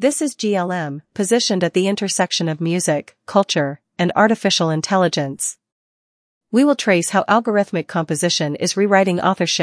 This is GLM, positioned at the intersection of music, culture, and artificial intelligence. We will trace how algorithmic composition is rewriting authorship